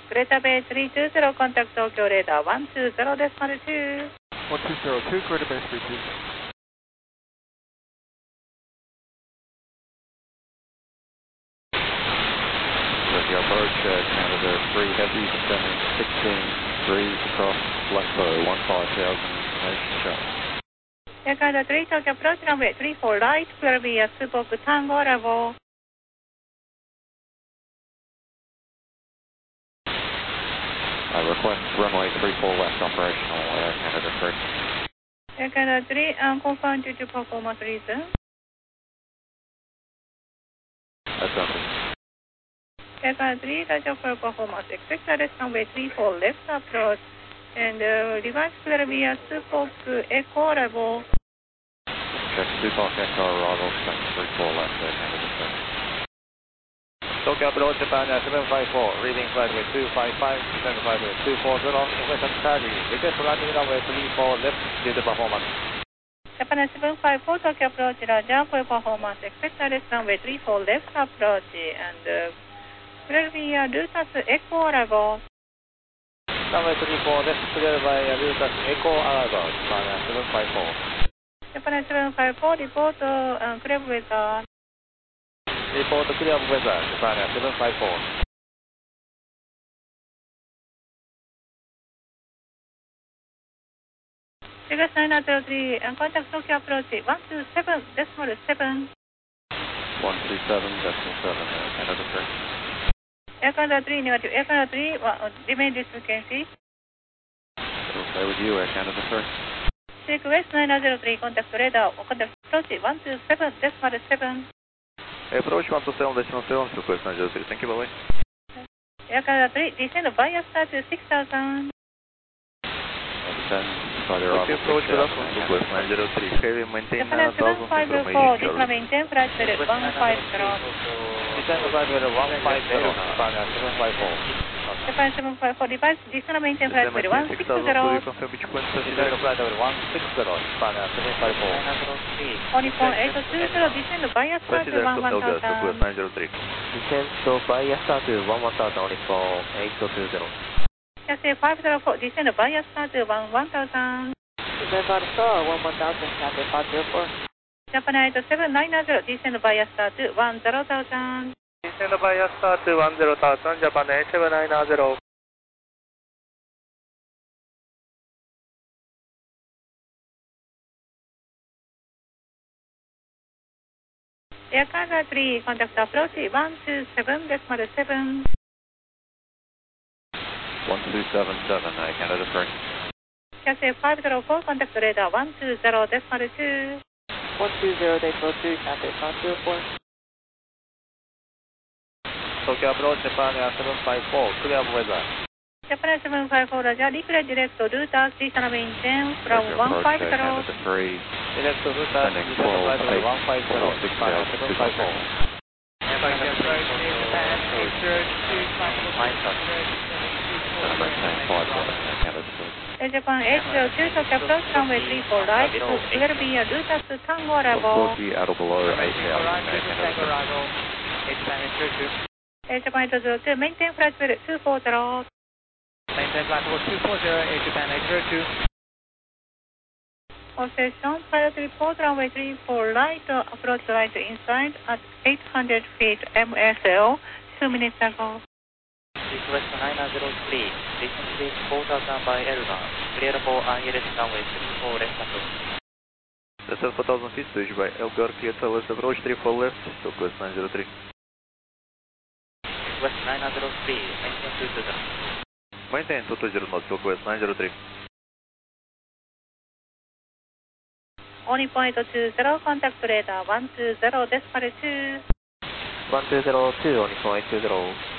Greta Bay 320, contact Tokyo radar 120.2. 1202, Greta Bay 320. Tokyo approach, Canada 3 Heavy, descending 16 degrees across Blackbow, 15,000 information show. Air Canada 3, Tokyo approach runway 34 right, will be a Subok Tango level. Request runway 34 left operational, Air Canada 3. Air Canada 3, confirmed due to performance reason. Affirmative. Air Canada 3, Roger for performance. Expect arrest runway 34 left approach. And reverse will be a Subok Echo level. Check Subok Echo arrival, expect 34 left, Air Canada 3. Tokyo approach Japan 754, reading flight with 255, descend flight with 240, request Charlie, request landing runway 34 left due to performance. Japan 754, Tokyo approach Roger for performance. Expect arrest runway 34 left approach. And will be a Lutas Echo level. Runway 34 left cleared by Lutas Echo arrival, Japan 754. Japan 754, report clear weather. Report clear of weather, Japan 754. Vegas 903, contact Tokyo approach 127.7. 127.7, Air Canada 3. Air Canada 3, negative. Air Canada 3, remain this frequency. Okay with you, Air Canada 3. Take West 903, contact radar, contact approach 127.7. Approach 127.7, request 903, thank you, bye-bye. Air Canada 3, descend via start to 6,000. Descend, start arrival, approach 6,000, request 903, heavy maintain Japan 9,000 754, information. descend maintain flight level 150. Descend flight level 150, Japan 754. Japan 754, device descend maintain flight level 160. Confirm which point descend flight level 160, Japan 754. Onipon 820, descend via start to 11,000. Request 903. Descend via start to 11,000 Onipon 820. Cathay 504, descend via start to 11,000. Descend via star 11,000, Cathay 504. Japan 8790, descend via start to 10,000. Descend via start to 10,000, Japan 8790. Air Canada 3, contact approach 127.7. 1277, Air Canada 3. Cathay 504, contact radar 120.2. 120.2, Cathay 504. Tokyo approach Japan 754, clear of weather. Japan 754, Roger, declare direct to Lutas, descend maintain from 150. Canada 3. Direct to Lutas, Sending descend flight level 150, 12, Japan 754. Maintain 5 left, Air Canada 3. Japan 802, Tokyo approach runway 34 right, will be a Lutas Tango level. 140 out of below 8,000, Air Canada 3. Japan 802, maintain flight level 240. Maintain flight level 240, Japan 802. All station, pilot report runway 34 right, approach right inside at 800 feet MSL, 2 minutes ago. Request 903, descend 4,000 by L1, clear for ILS runway 34 left approach. Descend 4,000 feet, switch by LPR, clear to left approach 34 left, request 903. Request 903, maintain 220. Maintain 220 knots, request 903. Only point 20, contact radar 120.2. 1202, Onipon 820.